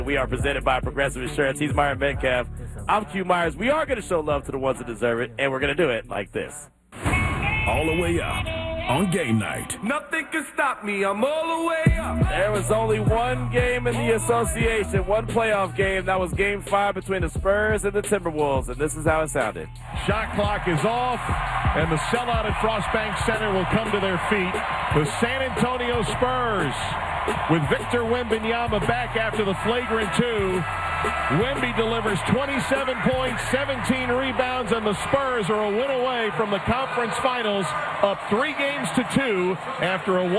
We are presented by Progressive Insurance. He's Myron Metcalf. I'm Q Myers. We are going to show love to the ones that deserve it, and we're going to do it like this. All the way up on game night. Nothing can stop me. I'm all the way up. There was only one game in the association, one playoff game. That was Game 5 between the Spurs and the Timberwolves, and this is how it sounded. Shot clock is off, and the sellout at Frost Bank Center will come to their feet. The San Antonio Spurs, with Victor Wembanyama back after the flagrant 2. Wemby delivers 27 points, 17 rebounds, and the Spurs are a win away from the conference finals, up 3-2 after a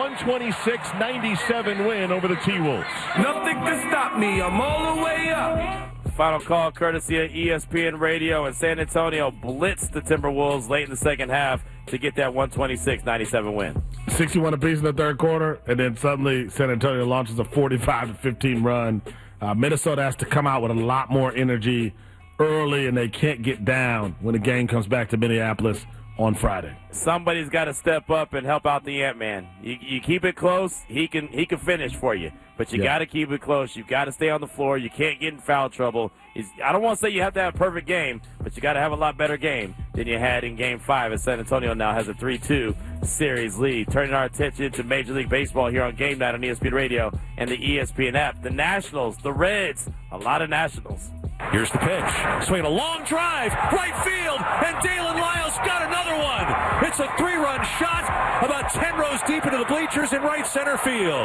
126-97 win over the T-Wolves. Nothing can stop me. I'm all the way up. Final call courtesy of ESPN Radio, and San Antonio blitzed the Timberwolves late in the second half to get that 126-97 win. 61 apiece in the third quarter, and then suddenly San Antonio launches a 45-15 run. Minnesota has to come out with a lot more energy early, and they can't get down when the game comes back to Minneapolis on Friday. Somebody's got to step up and help out the Ant-Man. You keep it close, he can finish for you. But you got to keep it close. You've got to stay on the floor. You can't get in foul trouble. I don't want to say you have to have a perfect game, but you got to have a lot better game than you had in Game 5, as San Antonio now has a 3-2 series lead. Turning our attention to Major League Baseball here on Game Night on ESPN Radio and the ESPN app. The Nationals, the Reds, a lot of Nationals. Here's the pitch. Swing a long drive, right field, and Dalen Lyles got another one. It's a 3-run shot about 10 rows deep into the bleachers in right center field.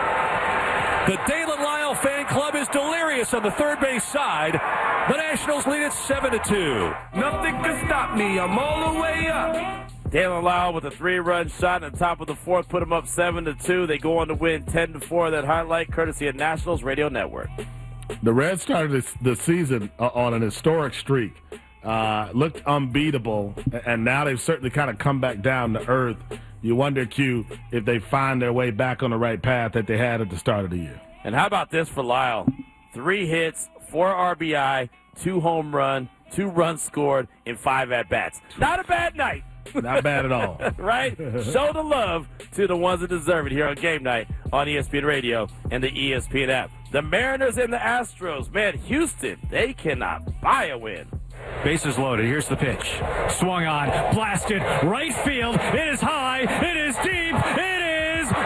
The Dalen Lyle fan club is delirious on the third base side. The Nationals lead it 7-2. Nothing can stop me. I'm all the way up. Dalen Lyle with a 3-run shot in the top of the fourth put them up 7-2. They go on to win 10-4. That highlight courtesy of Nationals Radio Network. The Reds started the season on an historic streak. Looked unbeatable, and now they've certainly kind of come back down to earth. You wonder, Q, if they find their way back on the right path that they had at the start of the year. And how about this for Lyle? 3 hits, 4 RBI, 2 home run, 2 runs scored in 5 at-bats. Not a bad night. Not bad at all. Right? Show the love to the ones that deserve it here on Game Night on ESPN Radio and the ESPN app. The Mariners and the Astros. Man, Houston, they cannot buy a win. Bases loaded. Here's the pitch. Swung on. Blasted. Right field. It is high. It is deep. It is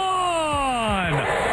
gone.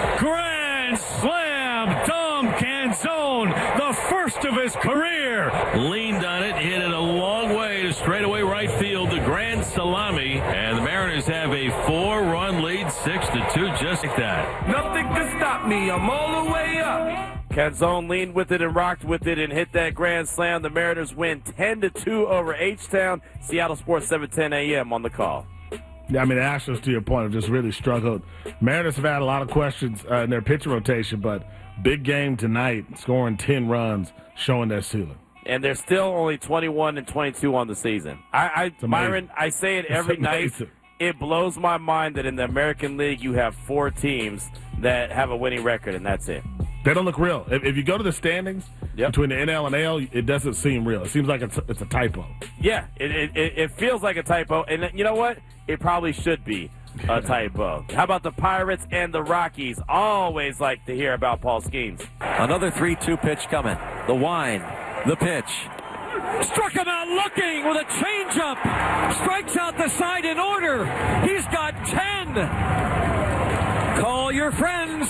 Grand slam. Dom Canzone. The first of his career. Leaned on it. Hit it a long way to straightaway right field. The grand salami. And the Mariners have a 4-run lead. 6-2. Just like that. Nothing can stop me. I'm all the way up. Canzone leaned with it and rocked with it and hit that grand slam. The Mariners win 10-2 over H-Town. Seattle Sports 7:10 a.m. on the call. Yeah, I mean, the Astros, to your point, have just really struggled. Mariners have had a lot of questions in their pitching rotation, but big game tonight, scoring 10 runs, showing their ceiling. And they're still only 21-22 on the season. Myron, I say it every night. It blows my mind that in the American League you have 4 teams that have a winning record, and that's it. They don't look real. If you go to the standings between the NL and AL, it doesn't seem real. It seems like it's a typo. Yeah, it feels like a typo. And you know what? It probably should be a typo. How about the Pirates and the Rockies? Always like to hear about Paul Skeens. Another 3-2 pitch coming. The wind. The pitch. Struck him out looking with a changeup. Strikes out the side in order. He's got 10. Call your friends.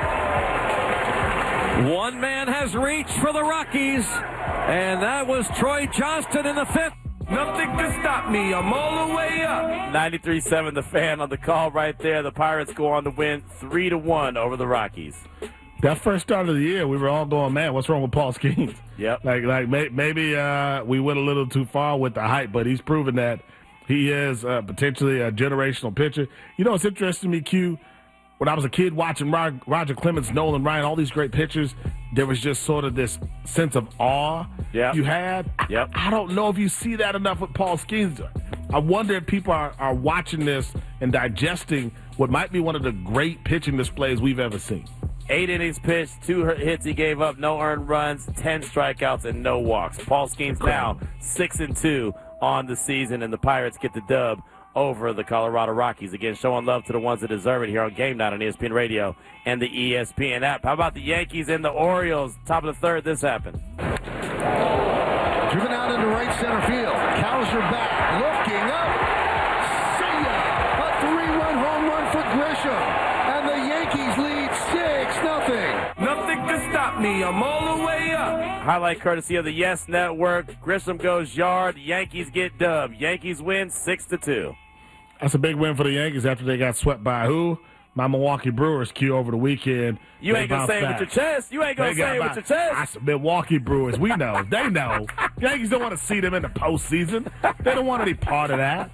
One man has reached for the Rockies, and that was Troy Johnston in the 5th. Nothing can stop me. I'm all the way up. 93.7 The Fan on the call right there. The Pirates go on to win 3-1 over the Rockies. That first start of the year, we were all going, man, what's wrong with Paul Skeens? Yep. Maybe we went a little too far with the hype, but he's proven that he is potentially a generational pitcher. You know what's interesting to me, Q? When I was a kid watching Roger Clemens, Nolan Ryan, all these great pitchers, there was just sort of this sense of awe you had. Yep. I don't know if you see that enough with Paul Skeens. I wonder if people are watching this and digesting what might be one of the great pitching displays we've ever seen. 8 innings pitched, 2 hits he gave up, no earned runs, 10 strikeouts, and no walks. Paul Skeens now 6-2 on the season, and the Pirates get the dub over the Colorado Rockies. Again, showing love to the ones that deserve it here on Game Night on ESPN Radio and the ESPN app. How about the Yankees and the Orioles? Top of the third, this happened. Driven out into right center field. Cowser back, looking up. See ya! A 3-run home run for Grisham. And the Yankees lead 6-0. Nothing can stop me. I'm all the way up. Highlight courtesy of the Yes Network. Grisham goes yard. Yankees get dubbed. Yankees win 6-2. That's a big win for the Yankees after they got swept by who? My Milwaukee Brewers, Q, over the weekend. You ain't going to say it with your chest. You ain't going to say it with your chest. Milwaukee Brewers, we know. They know. Yankees don't want to see them in the postseason. They don't want any part of that.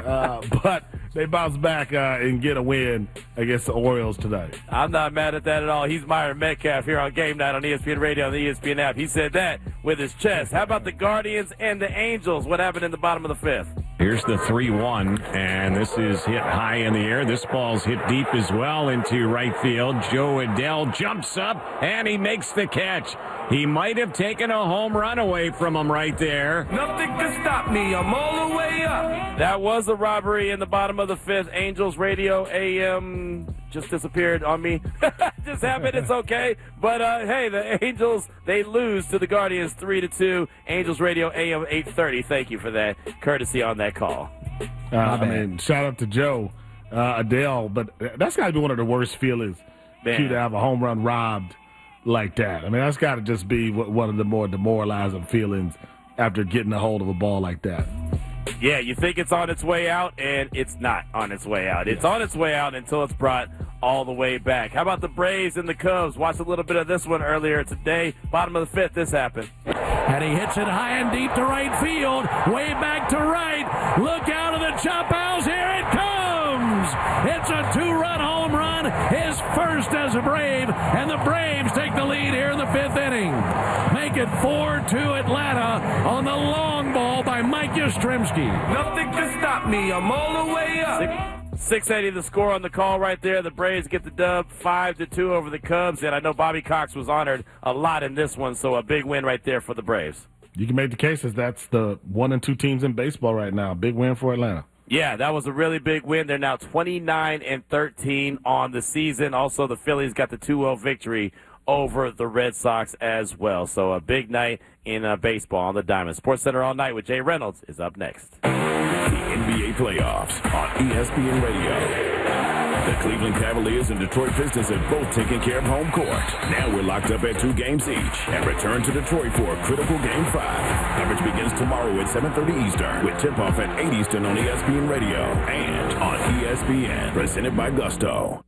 But they bounce back and get a win against the Orioles today. I'm not mad at that at all. He's Myron Metcalf here on Game Night on ESPN Radio and the ESPN app. He said that with his chest. How about the Guardians and the Angels? What happened in the bottom of the fifth? Here's the 3-1, and this is hit high in the air. This ball's hit deep as well into right field. Joe Adell jumps up, and he makes the catch. He might have taken a home run away from him right there. Nothing can stop me. I'm all the way up. That was a robbery in the bottom of the fifth. Angels Radio AM just disappeared on me. Just happened. It's okay. But, hey, the Angels, they lose to the Guardians 3-2. Angels Radio AM 830. Thank you for that. Courtesy on that call. Shout out to Joe Adell. But that's got to be one of the worst feelings, to have a home run robbed like that. I mean, that's got to just be one of the more demoralizing feelings after getting a hold of a ball like that. Yeah, you think it's on its way out, and it's not on its way out. It's on its way out until it's brought all the way back. How about the Braves and the Cubs? Watched a little bit of this one earlier today. Bottom of the fifth, this happened. And he hits it high and deep to right field. Way back to right. Look out of the chop house. Here it comes. It's a 2-run home run. His first as a Brave. And the Braves take the lead here in the fifth inning. Make it 4-2 Atlanta on the long ball by Mike Yastrzemski. Nothing can stop me. I'm all the way up. 680 the score on the call right there. The Braves get the dub 5-2 over the Cubs. And I know Bobby Cox was honored a lot in this one, so a big win right there for the Braves. You can make the case as that's the 1 and 2 teams in baseball right now. Big win for Atlanta. Yeah, that was a really big win. They're now 29-13 on the season. Also, the Phillies got the 2-0 victory over the Red Sox as well. So a big night in baseball on the Diamond. Sports Center all night with Jay Reynolds is up next. The NBA playoffs on ESPN Radio. The Cleveland Cavaliers and Detroit Pistons have both taken care of home court. Now we're locked up at 2 games each and return to Detroit for a critical Game 5. Coverage begins tomorrow at 7:30 Eastern with tip-off at 8 Eastern on ESPN Radio and on ESPN. Presented by Gusto.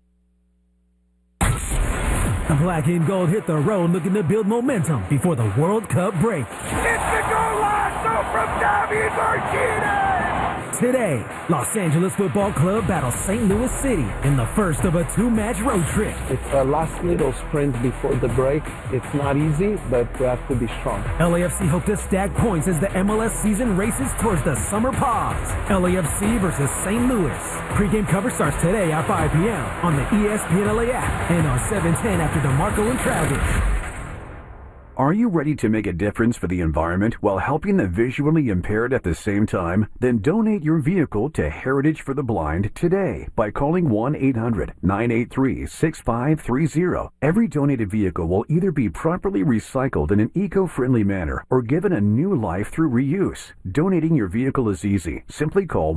The black and gold hit the road looking to build momentum before the World Cup break. It's the goal line. So from David Martinez. Today, Los Angeles Football Club battles St. Louis City in the first of a 2-match road trip. It's a last little sprint before the break. It's not easy, but we have to be strong. LAFC hope to stack points as the MLS season races towards the summer pause. LAFC versus St. Louis. Pre-game coverage starts today at 5 p.m. on the ESPN LA app and on 710 after DeMarco and Travis. Are you ready to make a difference for the environment while helping the visually impaired at the same time? Then donate your vehicle to Heritage for the Blind today by calling 1-800-983-6530. Every donated vehicle will either be properly recycled in an eco-friendly manner or given a new life through reuse. Donating your vehicle is easy. Simply call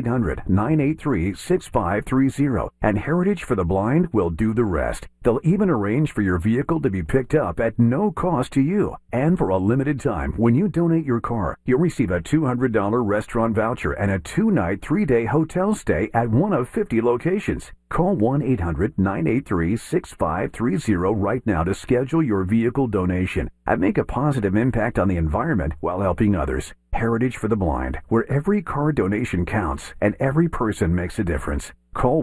1-800-983-6530 and Heritage for the Blind will do the rest. They'll even arrange for your vehicle to be picked up at no cost to you. And for a limited time, when you donate your car, you'll receive a $200 restaurant voucher and a 2-night, 3-day hotel stay at one of 50 locations. Call 1-800-983-6530 right now to schedule your vehicle donation and make a positive impact on the environment while helping others. Heritage for the Blind, where every car donation counts and every person makes a difference. Call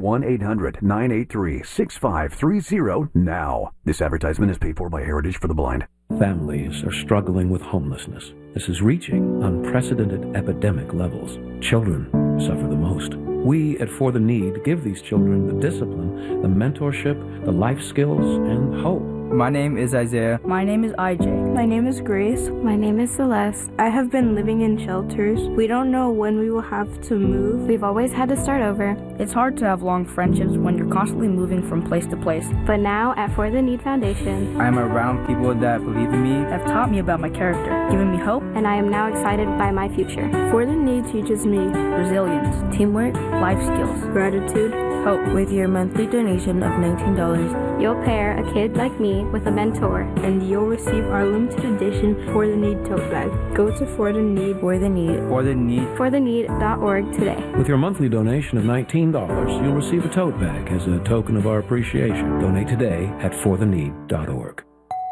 1-800-983-6530 now. This advertisement is paid for by Heritage for the Blind. Families are struggling with homelessness. This is reaching unprecedented epidemic levels. Children suffer the most. We at For the Need give these children the discipline, the mentorship, the life skills, and hope My name is Isaiah. My name is IJ. My name is Grace. My name is Celeste. I have been living in shelters. We don't know when we will have to move. We've always had to start over. It's hard to have long friendships when you're constantly moving from place to place. But now at For the Need Foundation, I'm around people that believe in me, have taught me about my character, given me hope, and I am now excited by my future. For the Need teaches me resilience, teamwork, life skills, gratitude, hope. With your monthly donation of $19, you'll pair a kid like me with a mentor, and you'll receive our limited edition For the Need tote bag. Go to For the Need, For the Need, fortheneed.org today. With your monthly donation of $19, you'll receive a tote bag as a token of our appreciation. Donate today at fortheneed.org.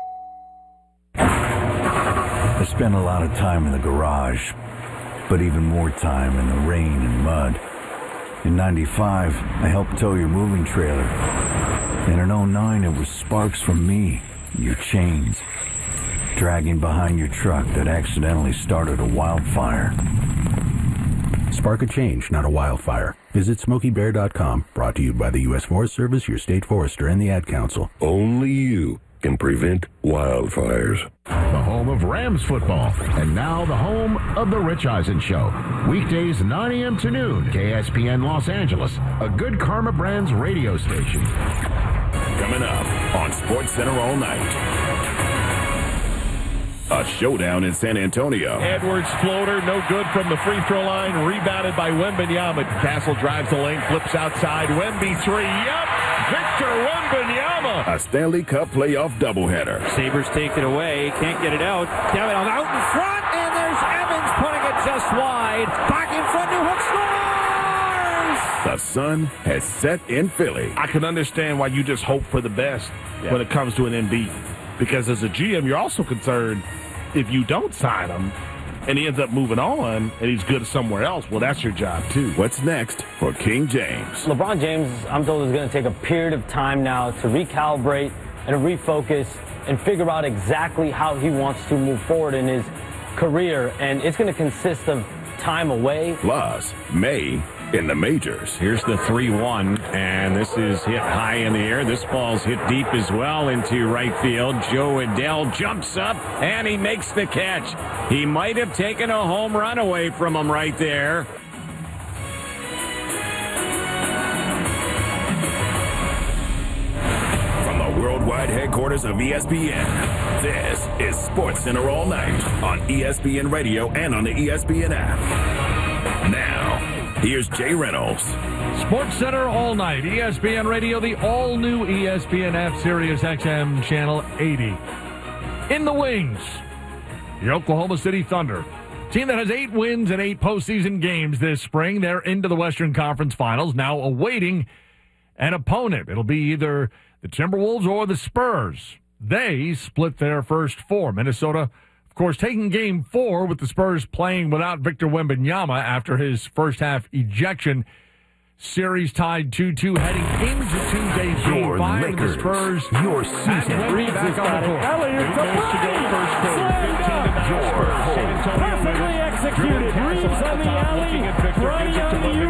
I spent a lot of time in the garage, but even more time in the rain and mud. In 95, I helped tow your moving trailer. And in 09, it was sparks from me, your chains, dragging behind your truck that accidentally started a wildfire. Spark a change, not a wildfire. Visit SmokeyBear.com. Brought to you by the U.S. Forest Service, your state forester, and the Ad Council. Only you can prevent wildfires. The home of Rams football, and now the home of The Rich Eisen Show. Weekdays 9 a.m. to noon, KSPN Los Angeles, a Good Karma Brands radio station. Coming up on SportsCenter all night. A showdown in San Antonio. Edwards floater, no good from the free throw line. Rebounded by Wembanyama. Castle drives the lane, flips outside. Wemby three. Yep. Victor Wembanyama. A Stanley Cup playoff doubleheader. Sabres take it away. Can't get it out. Davidoff out in front, and there's Evans putting it just wide. Back in front, Newhook scores! The sun has set in Philly. I can understand why you just hope for the best when it comes to an Embiid. Because as a GM, you're also concerned if you don't sign him and he ends up moving on and he's good somewhere else, well, that's your job too. What's next for King James? LeBron James, I'm told, is going to take a period of time now to recalibrate and refocus and figure out exactly how he wants to move forward in his career. And it's going to consist of time away. Plus, May in the majors. Here's the 3-1, and this is hit high in the air. This ball's hit deep as well into right field. Joe Adell jumps up, and he makes the catch. He might have taken a home run away from him right there. From the worldwide headquarters of ESPN, this is SportsCenter all night on ESPN Radio and on the ESPN app. Now, here's Jay Reynolds. SportsCenter all night. ESPN Radio, the all-new ESPN app, Sirius XM Channel 80. In the wings, the Oklahoma City Thunder. Team that has 8 wins and 8 postseason games this spring. They're into the Western Conference Finals, now awaiting an opponent. It'll be either the Timberwolves or the Spurs. They split their first 4. Minnesota, of course, taking Game 4 with the Spurs playing without Victor Wembanyama after his first-half ejection. Series tied 2-2 heading into Tuesday's Game 5. And the Spurs, your season. Back on the court. Elliott to perfectly executed. Reeves on the alley. Brady on the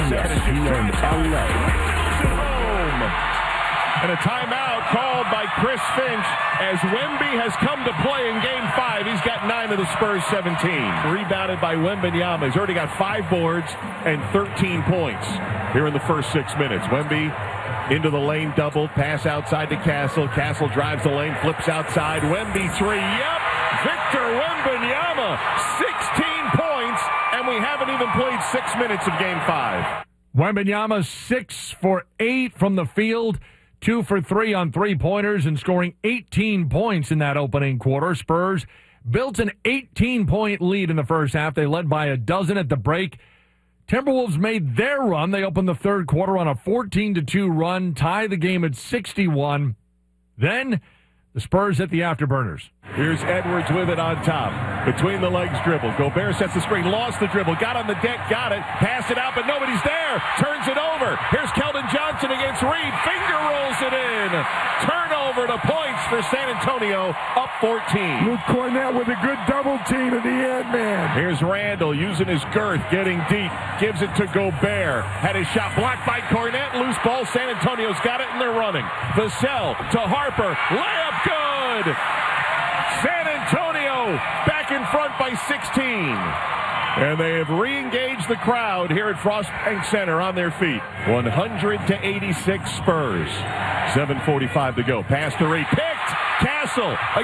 And a timeout called by Chris Finch as Wemby has come to play in Game 5. He's got 9 of the Spurs' 17. Rebounded by Wembanyama. He's already got 5 boards and 13 points here in the first 6 minutes. Wemby into the lane, double, pass outside to Castle. Castle drives the lane, flips outside. Wemby 3. Yep, Victor Wembanyama, 16 points, and we haven't even played 6 minutes of Game 5. Wembanyama 6 for 8 from the field. 2 for 3 on 3-pointers and scoring 18 points in that opening quarter. Spurs built an 18-point lead in the first half. They led by a dozen at the break. Timberwolves made their run. They opened the third quarter on a 14-2 run, tie the game at 61. Then the Spurs hit the afterburners. Here's Edwards with it on top. Between the legs dribble. Gobert sets the screen. Lost the dribble. Got on the deck. Got it. Passed it out, but nobody's there. Turns it over. Here's Keldon Johnson against Reed. Finger rolls it in. Turnover to points for San Antonio. Up 14. Luke Cornett with a good double team at the end, man. Here's Randall using his girth. Getting deep. Gives it to Gobert. Had his shot blocked by Cornett. Loose ball. San Antonio's got it, and they're running. Vassell to Harper. Layup. good. San Antonio back in front by 16. And they have re-engaged the crowd here at Frostbank Center on their feet. 100-86 Spurs. 7:45 to go. Pass to Reed. Picked. Castle.